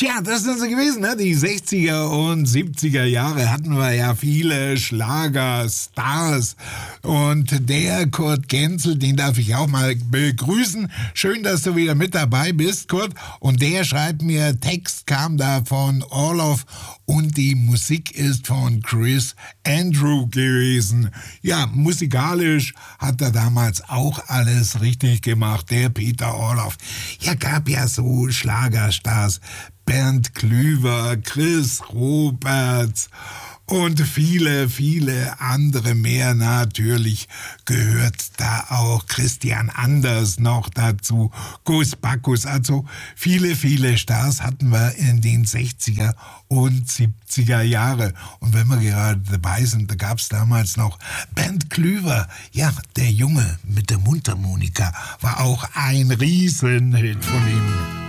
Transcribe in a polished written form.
Tja, das ist so gewesen, ne? Die 60er und 70er Jahre hatten wir ja viele Schlagerstars. Und der Kurt Genzel, den darf ich auch mal begrüßen. Schön, dass du wieder mit dabei bist, Kurt. Und der schreibt mir, Text kam da von Orloff und die Musik ist von Chris Andrew gewesen. Ja, musikalisch hat er damals auch alles richtig gemacht, der Peter Orloff. Ja, gab ja so Schlagerstars. Bernd Klüver, Chris Roberts und viele, viele andere mehr. Natürlich gehört da auch Christian Anders noch dazu, Gus Bacchus. Also viele, viele Stars hatten wir in den 60er und 70er Jahre. Und wenn wir gerade dabei sind, da gab es damals noch Bernd Klüver. Ja, der Junge mit der Mundharmonika war auch ein Riesenhit von ihm.